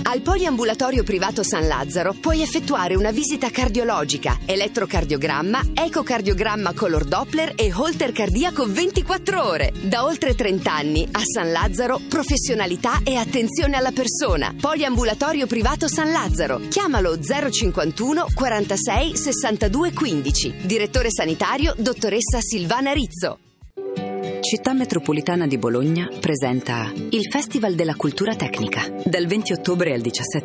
Al poliambulatorio privato San Lazzaro puoi effettuare una visita cardiologica, elettrocardiogramma, ecocardiogramma color Doppler e holter cardiaco 24 ore. Da oltre 30 anni a San Lazzaro, professionalità e attenzione alla persona. Poliambulatorio privato San Lazzaro. Chiamalo 051 46 62 15. Direttore sanitario dottoressa Silvana Rizzo. Città metropolitana di Bologna presenta il Festival della Cultura Tecnica. Dal 20 ottobre al 17